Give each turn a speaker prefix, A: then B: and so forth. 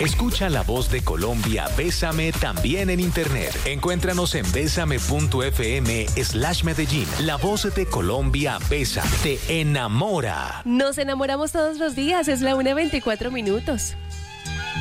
A: Escucha La Voz de Colombia, Bésame también en internet. Encuéntranos en besame.fm/Medellín. La Voz de Colombia, Bésame, te enamora.
B: Nos enamoramos todos los días, es la 1:24.